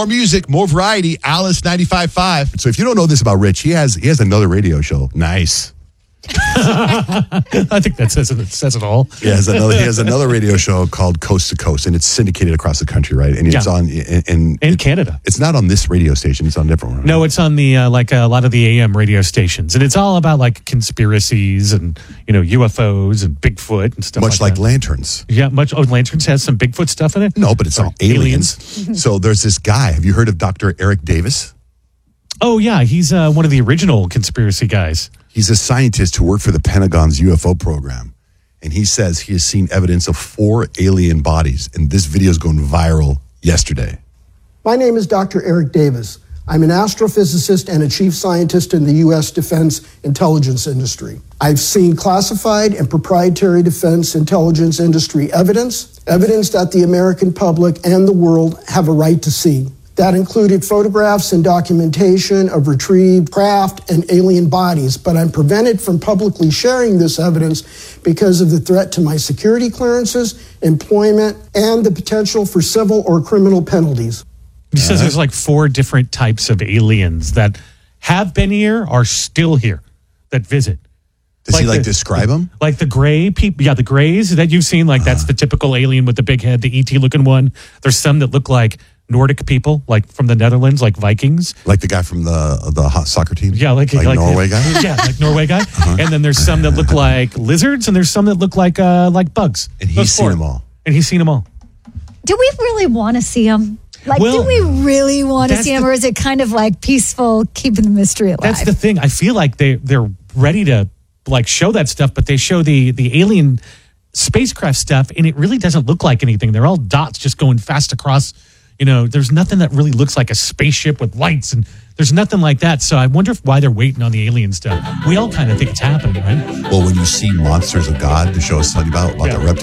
More music, more variety. Alice 95.5. So if you don't know this about Rich, he has another radio show. Nice. I think that says it all. Yeah, he has another radio show called Coast to Coast, and it's syndicated across the country, right? And it's on in Canada. It's not on this radio station; it's on a different one. Right? No, it's on the like a lot of the AM radio stations, and it's all about like conspiracies and UFOs and Bigfoot and stuff. Much like that. Lanterns. Yeah, Lanterns has some Bigfoot stuff in it. No, but it's all aliens. So there's this guy. Have you heard of Dr. Eric Davis? Oh yeah, he's one of the original conspiracy guys. He's a scientist who worked for the Pentagon's UFO program. And he says he has seen evidence of 4 alien bodies. And this video is going viral yesterday. My name is Dr. Eric Davis. I'm an astrophysicist and a chief scientist in the U.S. defense intelligence industry. I've seen classified and proprietary defense intelligence industry evidence that the American public and the world have a right to see. That included photographs and documentation of retrieved craft and alien bodies, but I'm prevented from publicly sharing this evidence because of the threat to my security clearances, employment, and the potential for civil or criminal penalties. He says there's like 4 different types of aliens that have been here, are still here, that visit. Does he describe them? Like the gray people, the grays that you've seen, that's the typical alien with the big head, the ET looking one. There's some that look like Nordic people, like from the Netherlands, like Vikings. Like the guy from the hot soccer team? Yeah, like Norway guy? Yeah, like Norway guy. And then there's some that look like lizards, and there's some that look like bugs. And he's seen them all. And he's seen them all. Do we really want to see them? Do we really want to see them, or is it kind of like peaceful, keeping the mystery alive? That's the thing. I feel like they're ready to show that stuff, but they show the alien spacecraft stuff, and it really doesn't look like anything. They're all dots just going fast across. There's nothing that really looks like a spaceship with lights, and there's nothing like that. So I wonder why they're waiting on the alien stuff. We all kind of think it's happening, right? Well, when you see Monsters of God, the show I was telling you about the reptile.